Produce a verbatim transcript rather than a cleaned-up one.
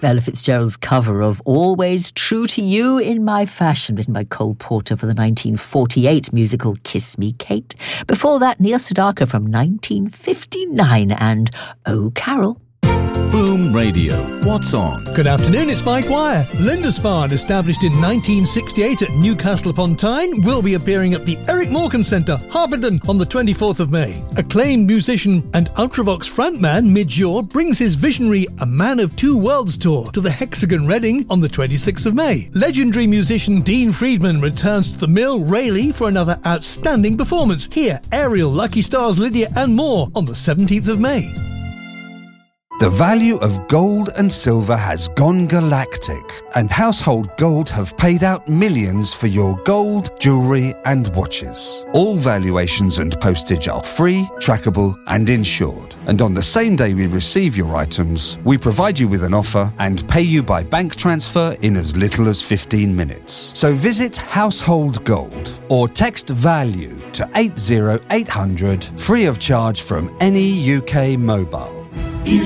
Ella Fitzgerald's cover of Always True to You in My Fashion, written by Cole Porter for the nineteen forty-eight musical Kiss Me, Kate. Before that, Neil Sedaka from nineteen fifty-nine and Oh, Carol. Boom Radio. What's on? Good afternoon, it's Mike Wire. Lindisfarne, established in nineteen sixty-eight at Newcastle upon Tyne, will be appearing at the Eric Morecambe Centre, Harpenden, on the twenty-fourth of May. Acclaimed musician and Ultravox frontman Midge Ure brings his visionary A Man of Two Worlds tour to the Hexagon Reading on the twenty-sixth of May. Legendary musician Dean Friedman returns to the Mill Rayleigh for another outstanding performance. Here, Ariel, Lucky Stars, Lydia and more on the seventeenth of May. The value of gold and silver has gone galactic, and Household Gold have paid out millions for your gold, jewellery and watches. All valuations and postage are free, trackable and insured. And on the same day we receive your items, we provide you with an offer and pay you by bank transfer in as little as fifteen minutes. So visit Household Gold or text VALUE to eight zero eight hundred, free of charge from any U K mobile.